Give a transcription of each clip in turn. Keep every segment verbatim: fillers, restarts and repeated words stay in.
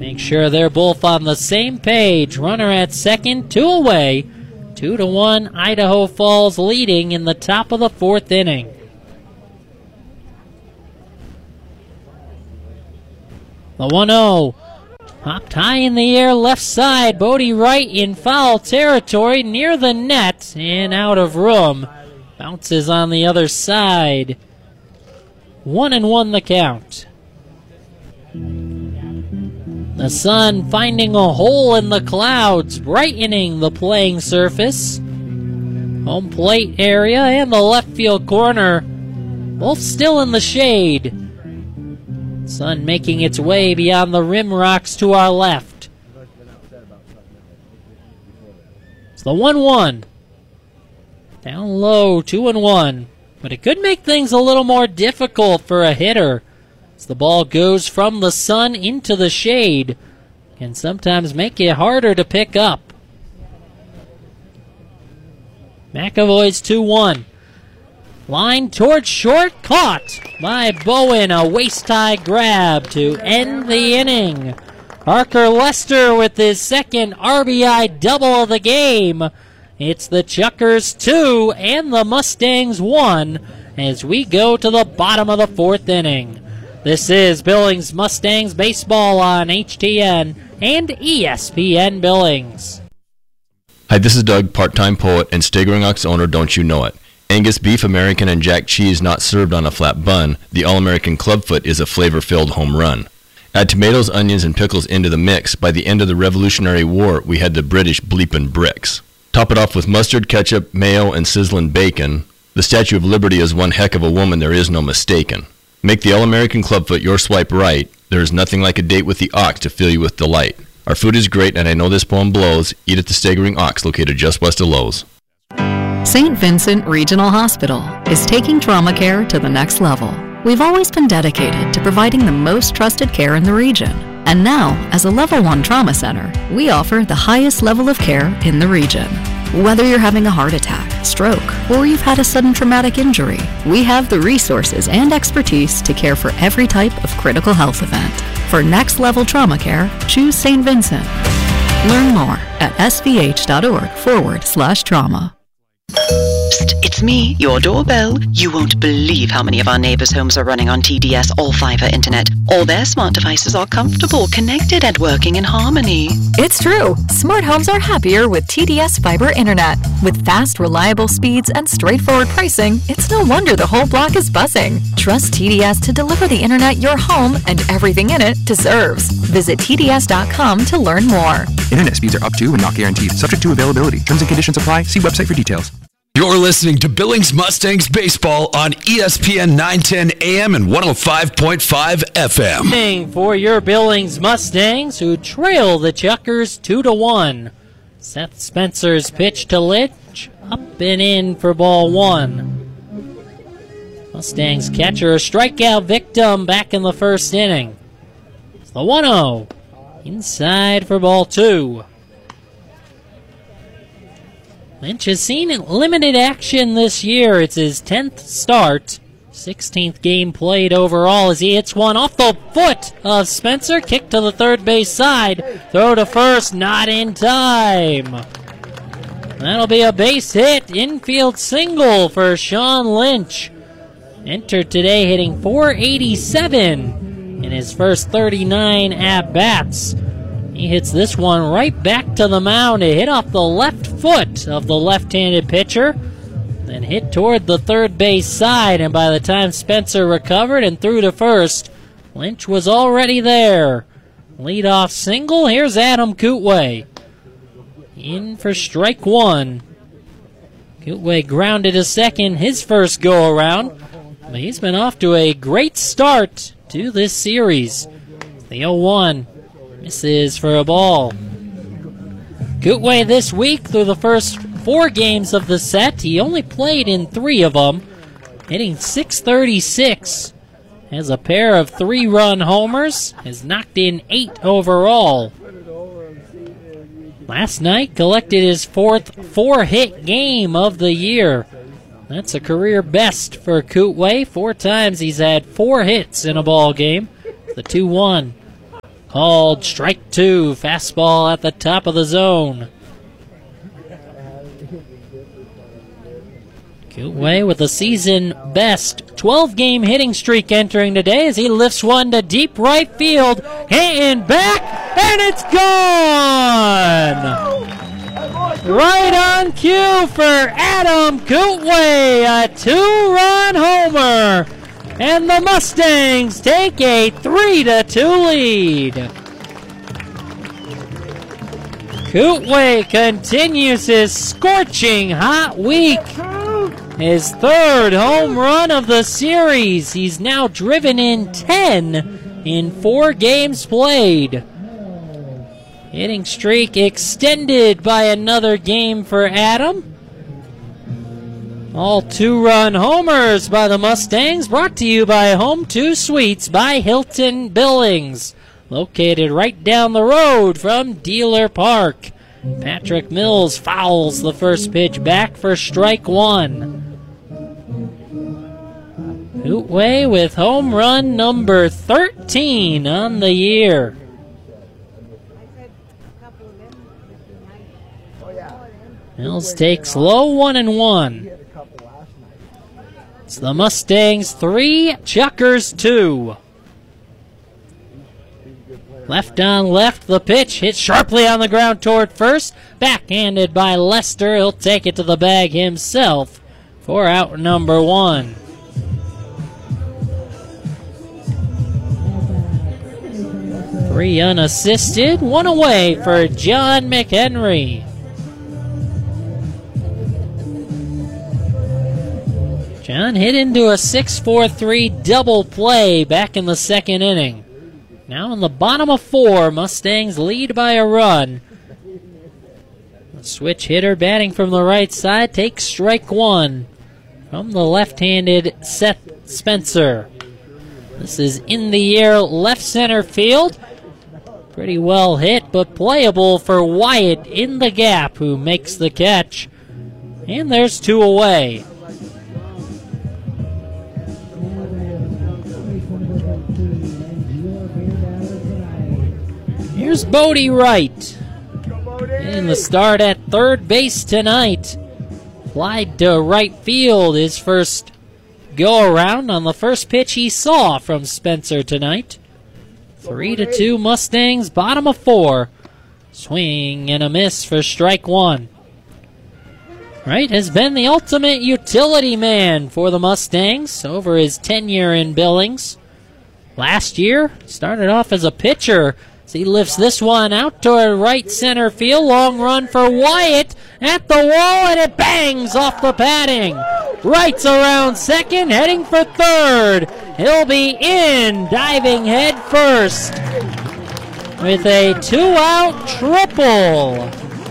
Make sure they're both on the same page. Runner at second, two away. Two to one, Idaho Falls leading in the top of the fourth inning. The one oh. Hopped high in the air, left side. Bodie Wright in foul territory near the net and out of room. Bounces on the other side. One and one the count. The sun finding a hole in the clouds, brightening the playing surface. Home plate area and the left field corner, both still in the shade. Sun making its way beyond the rim rocks to our left. It's the one one. Down low, two and one. But it could make things a little more difficult for a hitter. As the ball goes from the sun into the shade, can sometimes make it harder to pick up. McAvoy's two one. Line towards short, caught by Bowen. A waist-high grab to end the inning. Parker Lester with his second R B I double of the game. It's the Chuckers two and the Mustangs one as we go to the bottom of the fourth inning. This is Billings Mustangs baseball on H T N and E S P N Billings. Hi, this is Doug, part-time poet and Staggering Ox owner, don't you know it. Angus beef, American, and Jack cheese not served on a flat bun. The All-American Clubfoot is a flavor-filled home run. Add tomatoes, onions, and pickles into the mix. By the end of the Revolutionary War, we had the British bleepin' bricks. Top it off with mustard, ketchup, mayo, and sizzling bacon. The Statue of Liberty is one heck of a woman, there is no mistaken. Make the All-American Clubfoot your swipe right. There is nothing like a date with the ox to fill you with delight. Our food is great, and I know this poem blows. Eat at the Staggering Ox, located just west of Lowe's. Saint Vincent Regional Hospital is taking trauma care to the next level. We've always been dedicated to providing the most trusted care in the region. And now, as a level one trauma center, we offer the highest level of care in the region. Whether you're having a heart attack, stroke, or you've had a sudden traumatic injury, we have the resources and expertise to care for every type of critical health event. For next level trauma care, choose Saint Vincent. Learn more at svh.org forward slash trauma. Psst, it's me, your doorbell. You won't believe how many of our neighbors' homes are running on T D S all-fiber internet. All their smart devices are comfortable, connected, and working in harmony. It's true. Smart homes are happier with T D S fiber internet. With fast, reliable speeds and straightforward pricing, it's no wonder the whole block is buzzing. Trust T D S to deliver the internet your home and everything in it deserves. Visit T D S dot com to learn more. Internet speeds are up to and not guaranteed. Subject to availability. Terms and conditions apply. See website for details. You're listening to Billings Mustangs Baseball on E S P N nine ten A M and one oh five point five F M. For your Billings Mustangs, who trail the Chuckers two to one. Seth Spencer's pitch to Litch, up and in for ball one. Mustangs catcher a strikeout victim back in the first inning. It's the one oh. Inside for ball two. Lynch has seen limited action this year. It's his tenth start, sixteenth game played overall as he hits one off the foot of Spencer. Kick to the third base side. Throw to first, not in time. That'll be a base hit. Infield single for Sean Lynch. Entered today hitting four eighty-seven in his first thirty-nine at-bats. He hits this one right back to the mound. It hit off the left foot of the left-handed pitcher, then hit toward the third base side, and by the time Spencer recovered and threw to first, Lynch was already there. Leadoff single. Here's Adam Kootway. In for strike one. Kootway grounded to second, his first go-around, but he's been off to a great start to this series. The oh one. Misses for a ball. Kootway this week through the first four games of the set. He only played in three of them, hitting six thirty-six. Has a pair of three-run homers. Has knocked in eight overall. Last night collected his fourth four-hit game of the year. That's a career best for Kootway. Four times he's had four hits in a ball game. The two one. called strike two. Fastball at the top of the zone. Kootway with a season best twelve-game hitting streak entering today as he lifts one to deep right field. And back, and it's gone! Right on cue for Adam Kootway, a two-run homer. And the Mustangs take a three to two lead. Kootway continues his scorching hot week. His third home run of the series. He's now driven in ten in four games played. Hitting streak extended by another game for Adam. All two-run homers by the Mustangs, brought to you by Home two Suites by Hilton Billings, located right down the road from Dealer Park. Patrick Mills fouls the first pitch back for strike one. Kootway with home run number thirteen on the year. Mills takes low one and one. It's the Mustangs three, Chuckers two. Left on left, the pitch hit sharply on the ground toward first. Backhanded by Lester. He'll take it to the bag himself for out number one. Three unassisted, one away for John McHenry. John hit into a six four three double play back in the second inning. Now in the bottom of four, Mustangs lead by a run. The switch hitter batting from the right side takes strike one from the left-handed Seth Spencer. This is in the air left center field. Pretty well hit, but playable for Wyatt in the gap, who makes the catch. And there's two away. Here's Bodie Wright in the start at third base tonight. Flied to right field his first go-around on the first pitch he saw from Spencer tonight. Three to two Mustangs, bottom of four. Swing and a miss for strike one. Wright has been the ultimate utility man for the Mustangs over his tenure in Billings. Last year, started off as a pitcher. He lifts this one out toward right center field. Long run for Wyatt at the wall, and it bangs off the padding. Wright's around second, heading for third. He'll be in, diving head first with a two-out triple.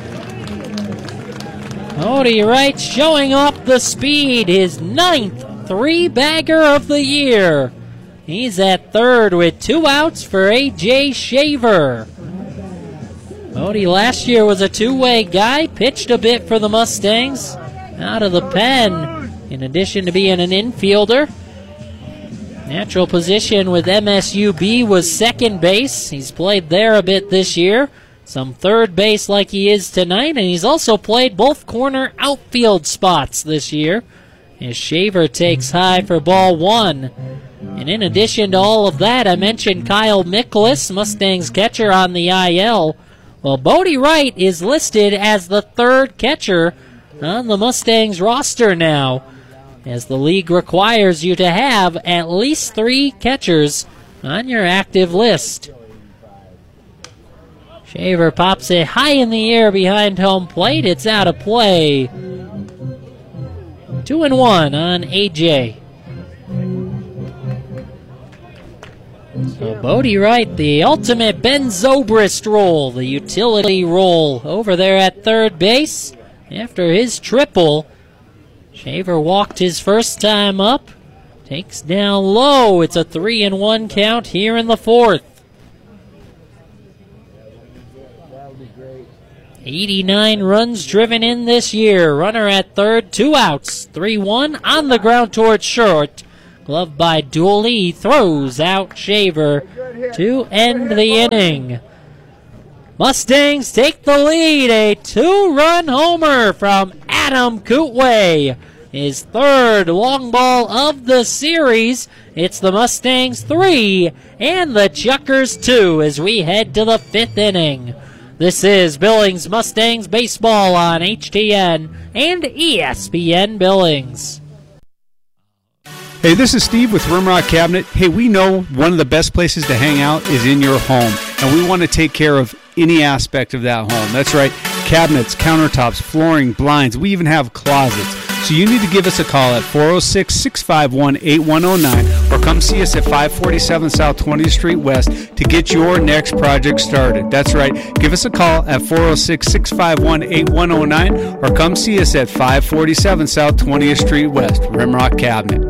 Bodie Wright showing off the speed, his ninth three-bagger of the year. He's at third with two outs for A J Shaver. Bodie last year was a two-way guy, pitched a bit for the Mustangs out of the pen, in addition to being an infielder. Natural position with M S U B was second base. He's played there a bit this year. Some third base like he is tonight, and he's also played both corner outfield spots this year. As Shaver takes high for ball one. And in addition to all of that, I mentioned Kyle Miklas, Mustangs catcher, on the I L. Well, Bodie Wright is listed as the third catcher on the Mustangs roster now, as the league requires you to have at least three catchers on your active list. Shaver pops it high in the air behind home plate. It's out of play. Two and one on A J. So Bodie Wright, the ultimate Ben Zobrist role, the utility role over there at third base. After his triple, Shaver walked his first time up, takes down low. It's a three and one count here in the fourth. eighty-nine runs driven in this year. Runner at third, two outs, three one on the ground towards short. Glove by Dooley. He throws out Shaver to end the inning. Mustangs take the lead. A two-run homer from Adam Kootway. His third long ball of the series. It's the Mustangs three and the Chuckers two as we head to the fifth inning. This is Billings Mustangs baseball on H T N and E S P N Billings. Hey, this is Steve with Rimrock Cabinet. Hey, we know one of the best places to hang out is in your home, and we want to take care of any aspect of that home. That's right, cabinets, countertops, flooring, blinds. We even have closets. So you need to give us a call at four oh six, six five one, eight one oh nine or come see us at five forty-seven South twentieth Street West to get your next project started. That's right. Give us a call at four oh six, six five one, eight one oh nine or come see us at five forty-seven South twentieth Street West. Rimrock Cabinet.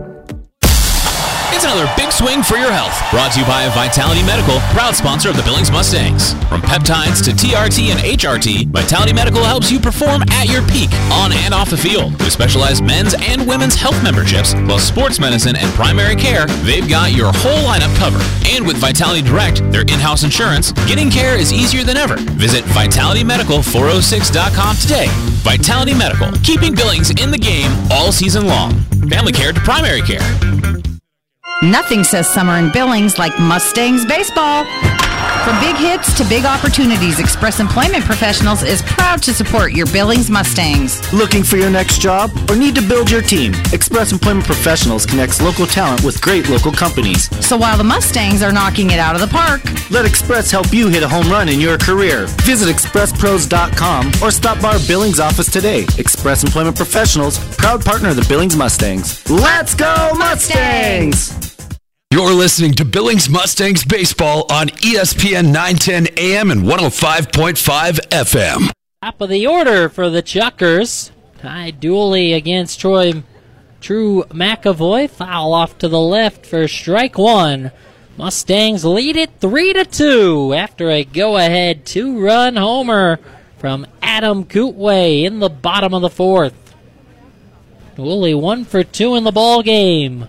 It's another big swing for your health. Brought to you by Vitality Medical, proud sponsor of the Billings Mustangs. From peptides to T R T and H R T, Vitality Medical helps you perform at your peak, on and off the field. With specialized men's and women's health memberships, plus sports medicine and primary care, they've got your whole lineup covered. And with Vitality Direct, their in-house insurance, getting care is easier than ever. Visit vitality medical four oh six dot com today. Vitality Medical, keeping Billings in the game all season long. Family care to primary care. Nothing says summer in Billings like Mustangs baseball. From big hits to big opportunities, Express Employment Professionals is proud to support your Billings Mustangs. Looking for your next job or need to build your team? Express Employment Professionals connects local talent with great local companies. So while the Mustangs are knocking it out of the park, let Express help you hit a home run in your career. Visit express pros dot com or stop by our Billings office today. Express Employment Professionals, proud partner of the Billings Mustangs. Let's go Mustangs! You're listening to Billings Mustangs baseball on E S P N nine ten A M and one oh five point five F M. Top of the order for the Chuckers. Ty Dooley against Troy True McAvoy. Foul off to the left for strike one. Mustangs lead it three to two after a go-ahead two-run homer from Adam Kootway in the bottom of the fourth. Dooley one for two in the ball game.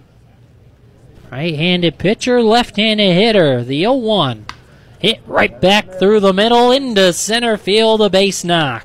Right-handed pitcher, left-handed hitter. The oh one. Hit right back through the middle into center field, a base knock.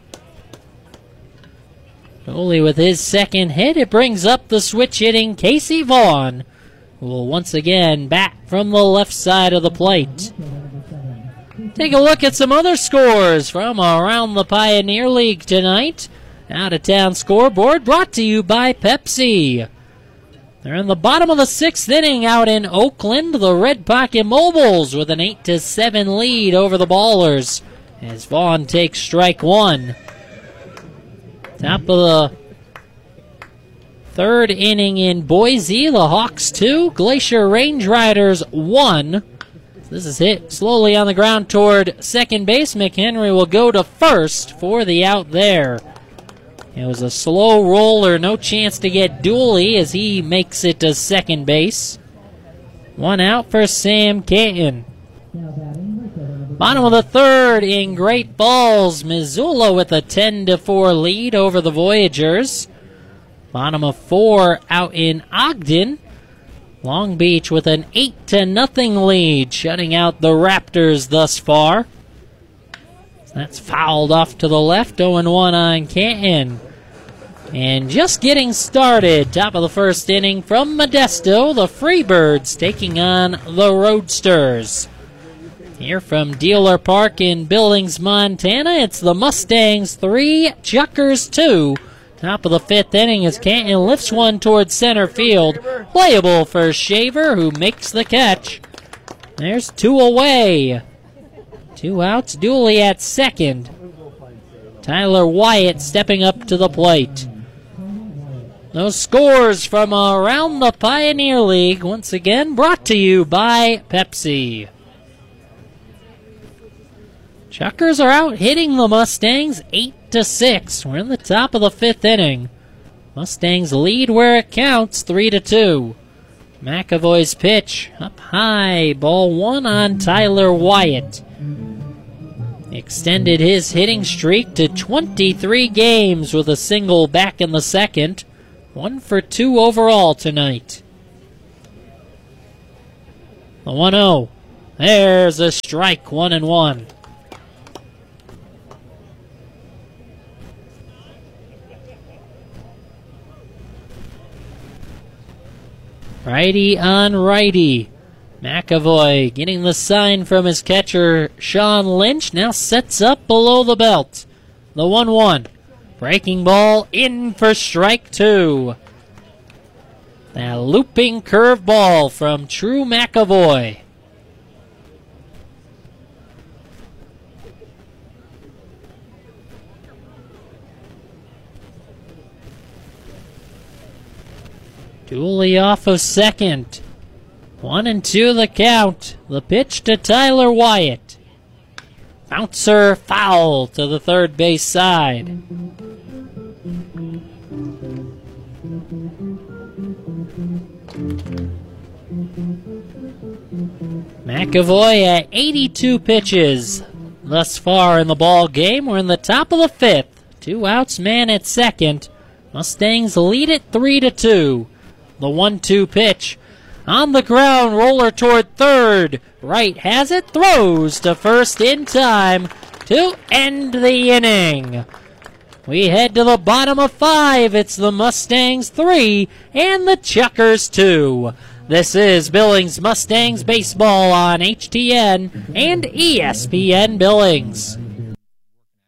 Dooley with his second hit. It brings up the switch hitting Casey Vaughn, who will once again bat from the left side of the plate. Take a look at some other scores from around the Pioneer League tonight. Out-of-town scoreboard brought to you by Pepsi. They're in the bottom of the sixth inning out in Oakland. The Red Pocket Mobiles with an eight to seven lead over the Ballers as Vaughn takes strike one. Top of the third inning in Boise. The Hawks two, Glacier Range Riders one. This is hit slowly on the ground toward second base. McHenry will go to first for the out there. It was a slow roller, no chance to get Dooley as he makes it to second base. One out for Sam Canton. Bottom of the third in Great Falls, Missoula with a ten to four lead over the Voyagers. Bottom of four out in Ogden. Long Beach with an eight to nothing lead, shutting out the Raptors thus far. That's fouled off to the left, oh one on Canton. And just getting started, top of the first inning from Modesto, the Freebirds taking on the Roadsters. Here from Dealer Park in Billings, Montana, it's the Mustangs three, Chuckers two. Top of the fifth inning as Canton lifts one towards center field. Playable for Shaver, who makes the catch. There's two away. Two outs, Dooley at second. Tyler Wyatt stepping up to the plate. Those scores from around the Pioneer League, once again brought to you by Pepsi. Chuckers are out hitting the Mustangs eight to six. We're in the top of the fifth inning. Mustangs lead where it counts, three to two. McAvoy's pitch up high, ball one on Tyler Wyatt. Extended his hitting streak to twenty-three games with a single back in the second. One for two overall tonight. The one oh. There's a strike, one and one. Righty on righty. McAvoy getting the sign from his catcher, Sean Lynch, now sets up below the belt. The one one. Breaking ball in for strike two. That looping curveball from True McAvoy. Dooley off of second. One and two the count. The pitch to Tyler Wyatt. Bouncer foul to the third base side. McAvoy at eighty-two pitches thus far in the ball game. We're in the top of the fifth. Two outs, man at second. Mustangs lead it three to two. The one two pitch. On the ground, roller toward third. Right has it, throws to first in time to end the inning. We head to the bottom of five. It's the Mustangs three and the Chuckers two. This is Billings Mustangs Baseball on H T N and E S P N Billings.